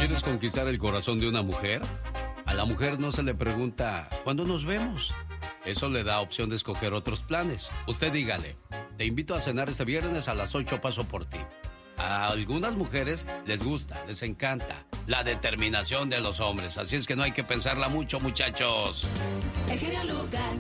¿Quieres conquistar el corazón de una mujer? A la mujer no se le pregunta, ¿cuándo nos vemos? Eso le da opción de escoger otros planes. Usted dígale, te invito a cenar este viernes a las 8, paso por ti. A algunas mujeres les gusta, les encanta la determinación de los hombres. Así es que no hay que pensarla mucho, muchachos. El genio Lucas.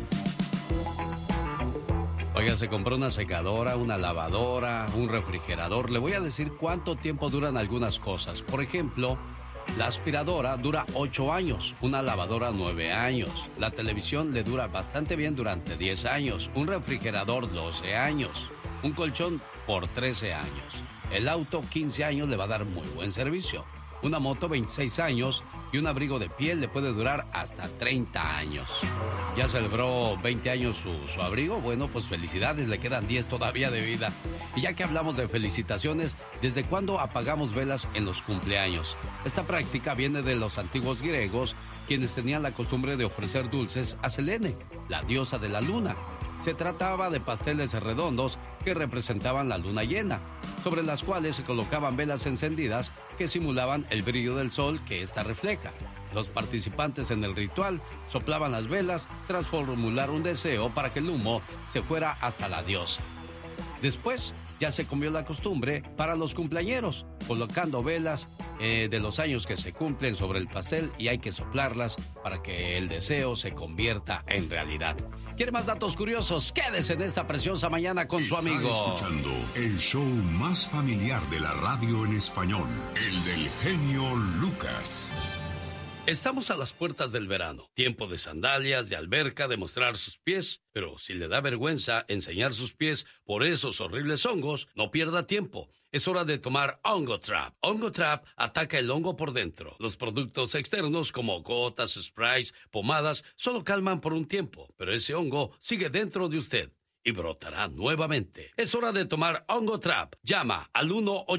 Oiga, se compró una secadora, una lavadora, un refrigerador. Le voy a decir cuánto tiempo duran algunas cosas. Por ejemplo, la aspiradora dura 8 años, una lavadora 9 años. La televisión le dura bastante bien durante 10 años. Un refrigerador 12 años. Un colchón por 13 años. El auto 15 años le va a dar muy buen servicio. Una moto 26 años y un abrigo de piel le puede durar hasta 30 años. ¿Ya celebró 20 años su abrigo? Bueno, pues felicidades, le quedan 10 todavía de vida. Y ya que hablamos de felicitaciones, ¿desde cuándo apagamos velas en los cumpleaños? Esta práctica viene de los antiguos griegos, quienes tenían la costumbre de ofrecer dulces a Selene, la diosa de la luna. Se trataba de pasteles redondos que representaban la luna llena, sobre las cuales se colocaban velas encendidas que simulaban el brillo del sol que ésta refleja. Los participantes en el ritual soplaban las velas tras formular un deseo para que el humo se fuera hasta la diosa. Después ya se cambió la costumbre para los cumpleañeros, colocando velas de los años que se cumplen sobre el pastel y hay que soplarlas para que el deseo se convierta en realidad. ¿Quiere más datos curiosos? Quédese en esta preciosa mañana con su amigo. Está escuchando el show más familiar de la radio en español, el del genio Lucas. Estamos a las puertas del verano, tiempo de sandalias, de alberca, de mostrar sus pies, pero si le da vergüenza enseñar sus pies por esos horribles hongos, no pierda tiempo. Es hora de tomar Ongotrap. Ongotrap ataca el hongo por dentro. Los productos externos como gotas, sprays, pomadas, solo calman por un tiempo, pero ese hongo sigue dentro de usted y brotará nuevamente. Es hora de tomar Ongotrap. Llama al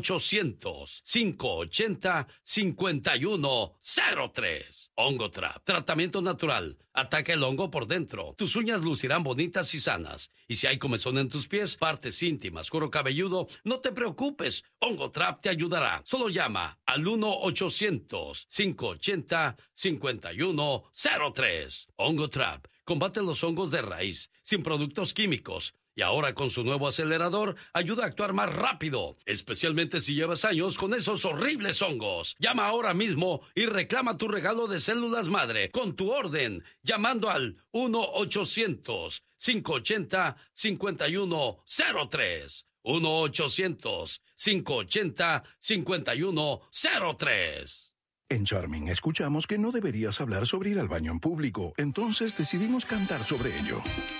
1-800-580-5103. Ongotrap. Tratamiento natural. Ataca el hongo por dentro. Tus uñas lucirán bonitas y sanas. Y si hay comezón en tus pies, partes íntimas, cuero cabelludo, no te preocupes. Ongotrap te ayudará. Solo llama al 1-800-580-5103. Ongotrap. Combate los hongos de raíz, sin productos químicos. Y ahora con su nuevo acelerador, ayuda a actuar más rápido, especialmente si llevas años con esos horribles hongos. Llama ahora mismo y reclama tu regalo de células madre con tu orden, llamando al 1-800-580-5103. 1-800-580-5103. En Charming escuchamos que no deberías hablar sobre ir al baño en público, entonces decidimos cantar sobre ello.